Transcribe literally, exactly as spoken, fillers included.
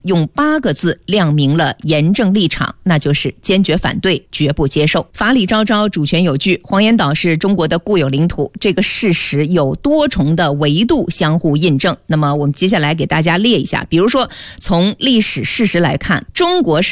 用八个字亮明了严正立场，那就是坚决反对，绝不接受。法理昭昭，主权有据，黄岩岛是中国的固有领土，这个事实有多重的维度相互印证。那么我们接下来给大家列一下，比如说从历史事实来看，中国是